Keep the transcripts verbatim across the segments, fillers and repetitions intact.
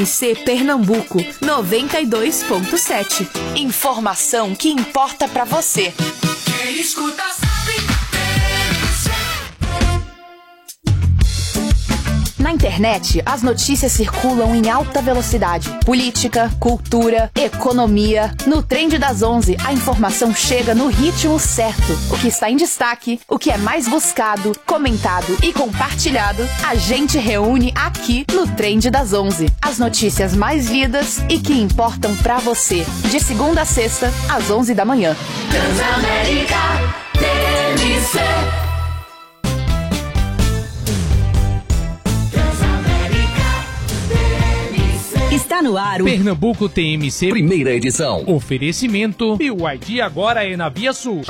C Pernambuco noventa e dois ponto sete. Informação que importa pra você. Quem escuta sabe. Na internet, as notícias circulam em alta velocidade. Política, cultura, economia. No Trend das onze, a informação chega no ritmo certo. O que está em destaque, o que é mais buscado, comentado e compartilhado, a gente reúne aqui no Trend das onze. As notícias mais lidas e que importam pra você. De segunda a sexta, às onze da manhã. Transamérica T M C. Está no ar o Pernambuco T M C, primeira edição. Oferecimento B Y D agora é na Via Sul.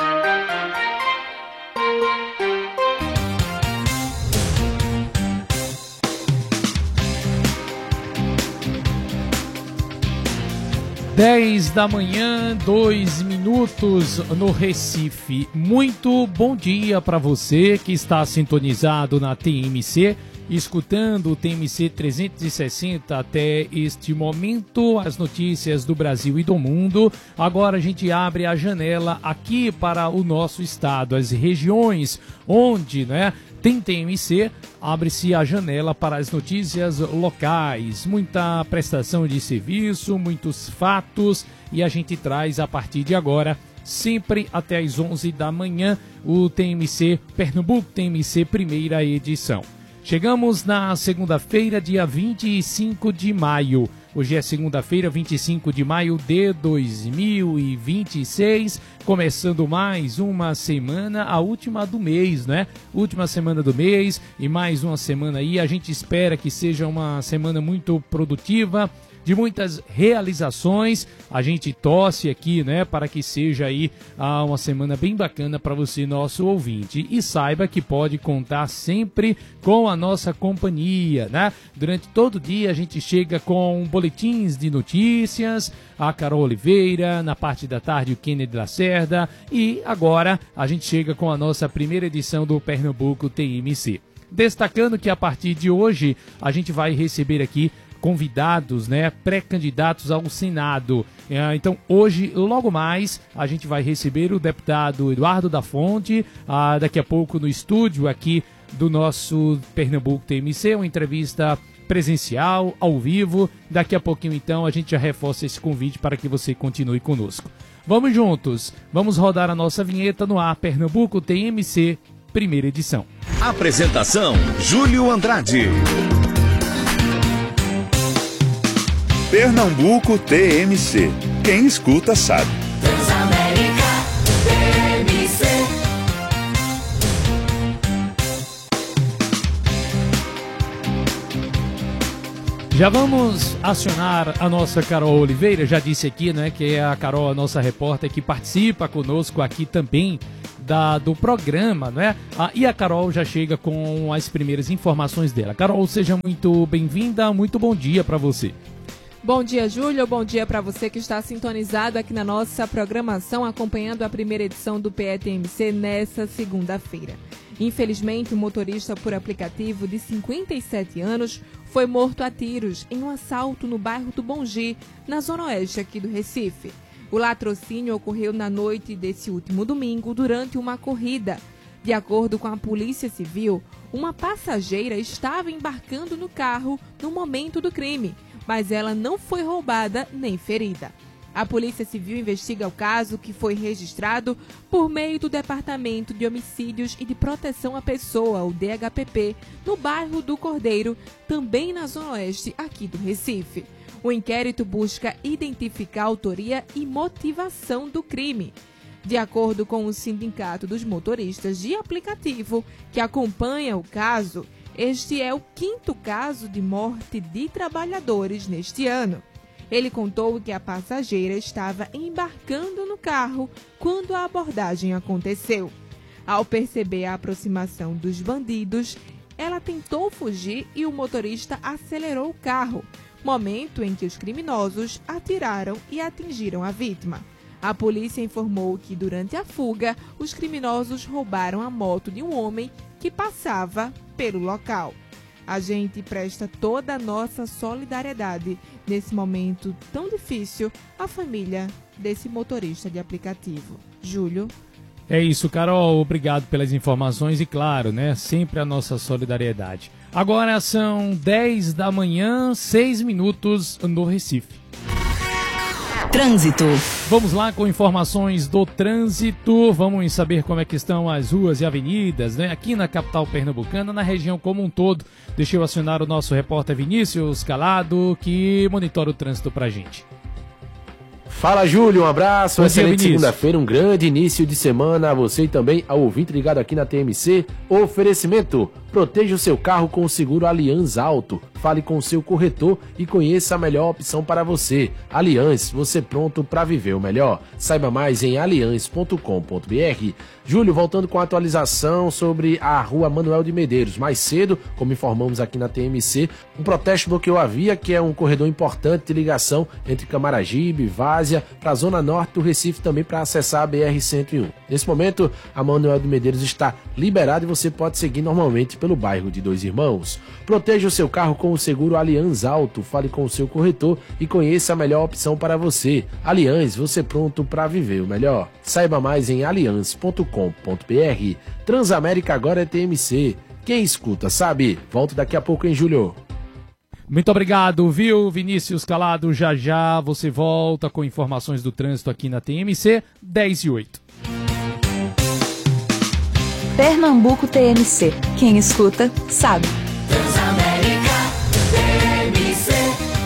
dez da manhã, dois minutos no Recife. Muito bom dia para você que está sintonizado na T M C, escutando o T M C trezentos e sessenta até este momento, as notícias do Brasil e do mundo. Agora a gente abre a janela aqui para o nosso estado, as regiões onde, né, tem T M C, abre-se a janela para as notícias locais, muita prestação de serviço, muitos fatos, e a gente traz a partir de agora, sempre até às onze da manhã, o T M C Pernambuco, T M C primeira edição. Chegamos na segunda-feira, dia vinte e cinco de maio. Hoje é segunda-feira, vinte e cinco de maio de dois mil e vinte e seis, começando mais uma semana, a última do mês, né? Última semana do mês e mais uma semana aí. A gente espera que seja uma semana muito produtiva, de muitas realizações. A gente torce aqui, né, para que seja aí ah, uma semana bem bacana para você, nosso ouvinte. E saiba que pode contar sempre com a nossa companhia, né? Durante todo o dia a gente chega com boletins de notícias, a Carol Oliveira, na parte da tarde o Kennedy Lacerda, e agora a gente chega com a nossa primeira edição do Pernambuco T M C. Destacando que a partir de hoje a gente vai receber aqui convidados, né, pré-candidatos ao Senado. Então, hoje, logo mais, a gente vai receber o deputado Eduardo da Fonte, ah, daqui a pouco no estúdio aqui do nosso Pernambuco T M C, uma entrevista presencial, ao vivo. Daqui a pouquinho, então, a gente já reforça esse convite para que você continue conosco. Vamos juntos, vamos rodar a nossa vinheta no ar, Pernambuco T M C, primeira edição. Apresentação, Júlio Andrade. Pernambuco T M C. Quem escuta sabe. Transamérica T M C. Já vamos acionar a nossa Carol Oliveira, já disse aqui, né, que é a Carol, a nossa repórter que participa conosco aqui também da, do programa, né? Ah, e a Carol já chega com as primeiras informações dela. Carol, seja muito bem-vinda, muito bom dia para você. Bom dia, Júlio. Bom dia para você que está sintonizado aqui na nossa programação, acompanhando a primeira edição do P E T M C nessa segunda-feira. Infelizmente, um motorista por aplicativo de cinquenta e sete anos foi morto a tiros em um assalto no bairro do Bongi, na zona oeste aqui do Recife. O latrocínio ocorreu na noite desse último domingo, durante uma corrida. De acordo com a Polícia Civil, uma passageira estava embarcando no carro no momento do crime, mas ela não foi roubada nem ferida. A Polícia Civil investiga o caso, que foi registrado por meio do Departamento de Homicídios e de Proteção à Pessoa, o D H P P, no bairro do Cordeiro, também na zona oeste aqui do Recife. O inquérito busca identificar a autoria e motivação do crime. De acordo com o Sindicato dos Motoristas de Aplicativo, que acompanha o caso, este é o quinto caso de morte de trabalhadores neste ano. Ele contou que a passageira estava embarcando no carro quando a abordagem aconteceu. Ao perceber a aproximação dos bandidos, ela tentou fugir e o motorista acelerou o carro, momento em que os criminosos atiraram e atingiram a vítima. A polícia informou que, durante a fuga, os criminosos roubaram a moto de um homem que passava pelo local. A gente presta toda a nossa solidariedade nesse momento tão difícil à família desse motorista de aplicativo. Júlio. É isso, Carol. Obrigado pelas informações e, claro, né, sempre a nossa solidariedade. Agora são dez da manhã, seis minutos no Recife. Trânsito. Vamos lá com informações do trânsito. Vamos saber como é que estão as ruas e avenidas, né? Aqui na capital pernambucana, na região como um todo. Deixa eu acionar o nosso repórter Vinícius Calado, que monitora o trânsito pra gente. Fala, Júlio, um abraço, Bom excelente dia, segunda-feira, um grande início de semana a você e também ao ouvinte ligado aqui na T M C. Oferecimento, proteja o seu carro com o seguro Allianz Auto. Fale com o seu corretor e conheça a melhor opção para você. Allianz, você pronto para viver o melhor. Saiba mais em allianz ponto com ponto b r. Júlio, voltando com a atualização sobre a rua Manuel de Medeiros. Mais cedo, como informamos aqui na T M C, um protesto bloqueou a via, que é um corredor importante de ligação entre Camaragibe, Várzea, para a zona norte do Recife, também para acessar a B R cento e um. Nesse momento, a Manuel de Medeiros está liberada e você pode seguir normalmente pelo bairro de Dois Irmãos. Proteja o seu carro com o seguro Allianz Auto. Fale com o seu corretor e conheça a melhor opção para você. Allianz, você pronto para viver o melhor. Saiba mais em allianz ponto com ponto b r. Transamérica agora é T M C. Quem escuta sabe. Volto daqui a pouco, hein, Júlio? Muito obrigado, viu, Vinícius Calado? Já já você volta com informações do trânsito aqui na T M C, dez e oito. Pernambuco T M C. Quem escuta, sabe. Transamérica T M C.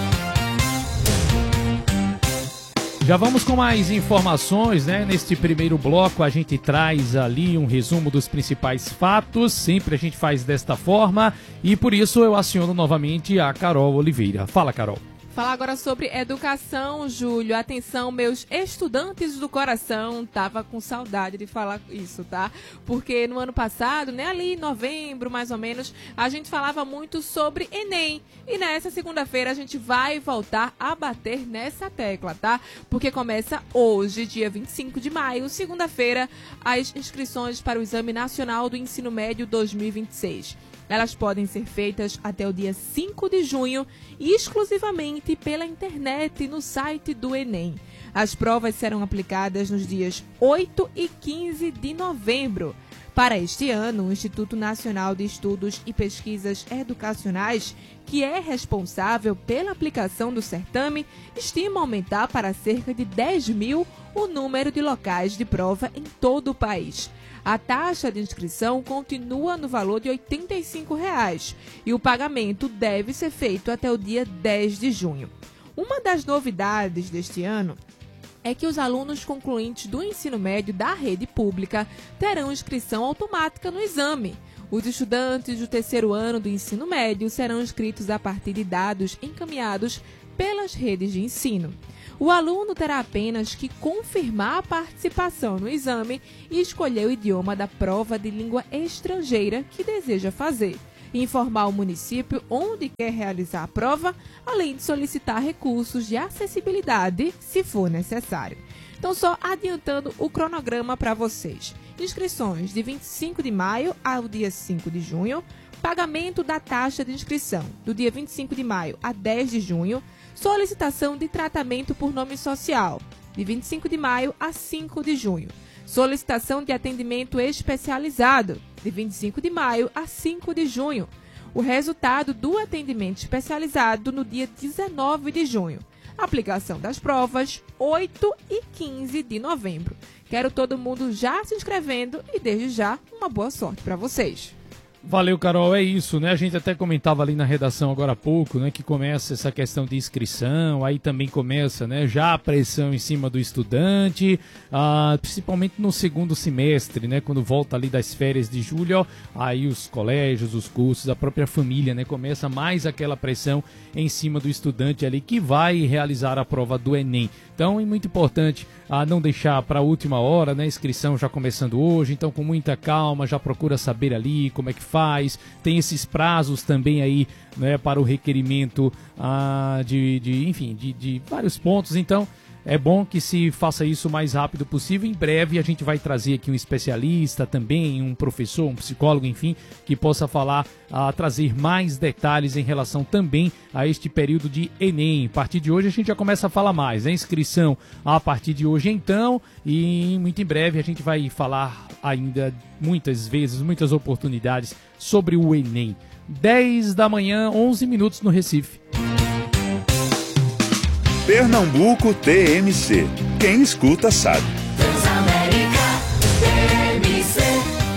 Já vamos com mais informações, né? Neste primeiro bloco a gente traz ali um resumo dos principais fatos, sempre a gente faz desta forma e por isso eu aciono novamente a Carol Oliveira. Fala, Carol. Falar agora sobre educação, Júlio. Atenção, meus estudantes do coração. Tava com saudade de falar isso, tá? Porque no ano passado, né, ali em novembro, mais ou menos, a gente falava muito sobre Enem. E nessa segunda-feira a gente vai voltar a bater nessa tecla, tá? Porque começa hoje, dia vinte e cinco de maio, segunda-feira, as inscrições para o Exame Nacional do Ensino Médio dois mil e vinte e seis. Elas podem ser feitas até o dia cinco de junho e exclusivamente pela internet no site do Enem. As provas serão aplicadas nos dias oito e quinze de novembro. Para este ano, o Instituto Nacional de Estudos e Pesquisas Educacionais, que é responsável pela aplicação do certame, estima aumentar para cerca de dez mil o número de locais de prova em todo o país. A taxa de inscrição continua no valor de oitenta e cinco reais e o pagamento deve ser feito até o dia dez de junho. Uma das novidades deste ano é que os alunos concluintes do ensino médio da rede pública terão inscrição automática no exame. Os estudantes do terceiro ano do ensino médio serão inscritos a partir de dados encaminhados pelas redes de ensino. O aluno terá apenas que confirmar a participação no exame e escolher o idioma da prova de língua estrangeira que deseja fazer, informar o município onde quer realizar a prova, além de solicitar recursos de acessibilidade, se for necessário. Então, só adiantando o cronograma para vocês. Inscrições de vinte e cinco de maio ao dia cinco de junho, pagamento da taxa de inscrição do dia vinte e cinco de maio a dez de junho, solicitação de tratamento por nome social, de vinte e cinco de maio a cinco de junho. Solicitação de atendimento especializado, de vinte e cinco de maio a cinco de junho. O resultado do atendimento especializado no dia dezenove de junho. Aplicação das provas, oito e quinze de novembro. Quero todo mundo já se inscrevendo e, desde já, uma boa sorte para vocês. Valeu, Carol, é isso, né? A gente até comentava ali na redação agora há pouco, né? Que começa essa questão de inscrição, aí também começa, né? Já a pressão em cima do estudante, ah, principalmente no segundo semestre, né? Quando volta ali das férias de julho, aí os colégios, os cursos, a própria família, né? Começa mais aquela pressão em cima do estudante ali que vai realizar a prova do Enem. Então é muito importante ah, não deixar para a última hora, né? A inscrição já começando hoje, então com muita calma, já procura saber ali como é que faz, tem esses prazos também aí, né, para o requerimento ah, de, de, enfim, de, de vários pontos, então é bom que se faça isso o mais rápido possível. Em breve a gente vai trazer aqui um especialista também, um professor, um psicólogo, enfim, que possa falar, a trazer mais detalhes em relação também a este período de Enem. A partir de hoje a gente já começa a falar mais, né? Inscrição a partir de hoje então, e muito em breve a gente vai falar ainda muitas vezes, muitas oportunidades sobre o Enem. dez da manhã, onze minutos no Recife. Pernambuco T M C. Quem escuta sabe. Transamérica T M C.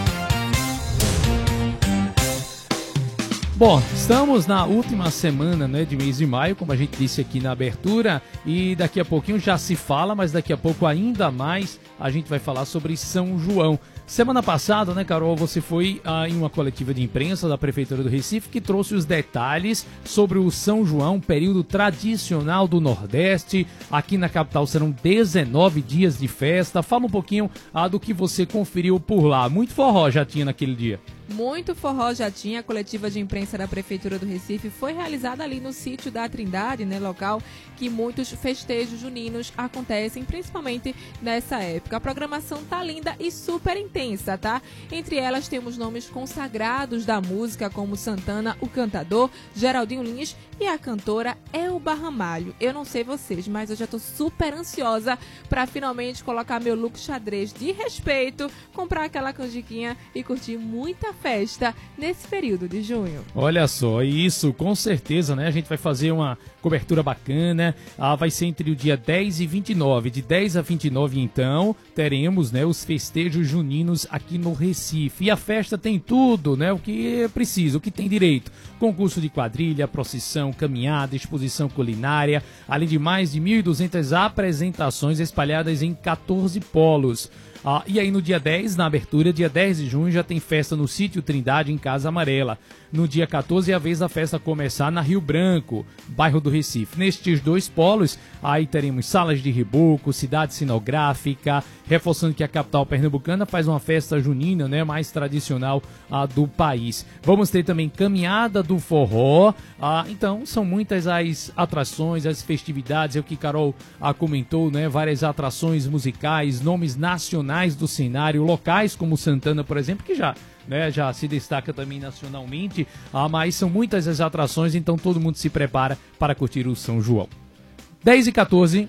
Bom, estamos na última semana, né, de mês de maio, como a gente disse aqui na abertura, e daqui a pouquinho já se fala, mas daqui a pouco ainda mais a gente vai falar sobre São João. Semana passada, né, Carol, você foi ah, em uma coletiva de imprensa da Prefeitura do Recife que trouxe os detalhes sobre o São João, período tradicional do Nordeste. Aqui na capital serão dezenove dias de festa. Fala um pouquinho ah, do que você conferiu por lá. Muito forró já tinha naquele dia. Muito forró já tinha. A coletiva de imprensa da Prefeitura do Recife foi realizada ali no sítio da Trindade, né, local que muitos festejos juninos acontecem, principalmente nessa época. A programação tá linda e super intensa, tá? Entre elas temos nomes consagrados da música, como Santana, o cantador, Geraldinho Lins e a cantora Elba Ramalho. Eu não sei vocês, mas eu já tô super ansiosa para finalmente colocar meu look xadrez de respeito, comprar aquela canjiquinha e curtir muita festa nesse período de junho. Olha só, isso com certeza, né? A gente vai fazer uma cobertura bacana. Ah, vai ser entre o dia dez e vinte e nove. De dez a vinte e nove, então, teremos, né, os festejos juninos aqui no Recife. E a festa tem tudo, né? O que é preciso, o que tem direito. Concurso de quadrilha, procissão, caminhada, exposição culinária, além de mais de mil e duzentas apresentações espalhadas em quatorze polos. Ah, e aí no dia dez, na abertura, dia dez de junho, já tem festa no Sítio Trindade, em Casa Amarela. No dia quatorze é a vez da festa começar na Rio Branco, bairro do Recife. Nestes dois polos, aí teremos salas de reboco, cidade cenográfica, reforçando que a capital pernambucana faz uma festa junina, né, mais tradicional ah, do país. Vamos ter também caminhada do forró. Ah, então, são muitas as atrações, as festividades, é o que Carol ah, comentou, né, várias atrações musicais, nomes nacionais do cenário, locais como Santana, por exemplo, que já... Né, já se destaca também nacionalmente, ah, mas são muitas as atrações, então todo mundo se prepara para curtir o São João. dez e quatorze.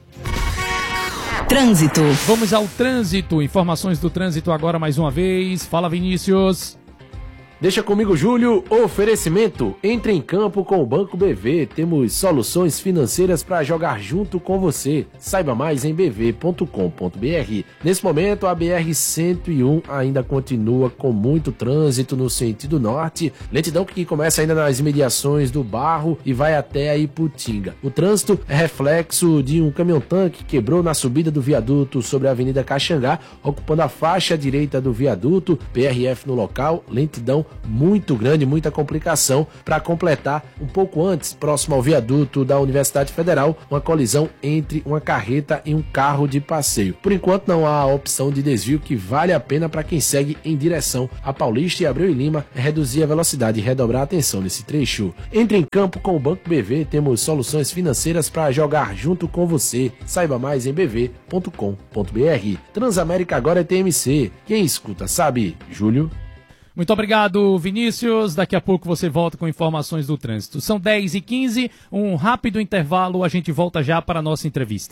Trânsito. Vamos ao trânsito, informações do trânsito agora mais uma vez. Fala, Vinícius. Deixa comigo, Júlio. Oferecimento. Entre em campo com o Banco B V. Temos soluções financeiras para jogar junto com você. Saiba mais em b v ponto com ponto b r. Nesse momento, a B R cento e um ainda continua com muito trânsito no sentido norte. Lentidão que começa ainda nas imediações do Barro e vai até a Iputinga. O trânsito é reflexo de um caminhão-tanque que quebrou na subida do viaduto sobre a Avenida Caxangá, ocupando a faixa direita do viaduto. P R F no local, lentidão muito grande, muita complicação. Para completar, um pouco antes, próximo ao viaduto da Universidade Federal, uma colisão entre uma carreta e um carro de passeio. Por enquanto não há opção de desvio que vale a pena para quem segue em direção a Paulista e Abreu e Lima, é reduzir a velocidade e redobrar a atenção nesse trecho. Entre em campo com o Banco B V, temos soluções financeiras para jogar junto com você. Saiba mais em b v ponto com ponto b r. Transamérica agora é T M C. Quem escuta sabe. Júlio. Muito obrigado, Vinícius. Daqui a pouco você volta com informações do trânsito. São dez e quinze, um rápido intervalo, a gente volta já para a nossa entrevista.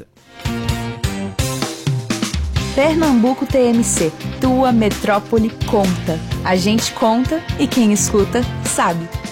Pernambuco T M C, tua metrópole conta. A gente conta e quem escuta sabe.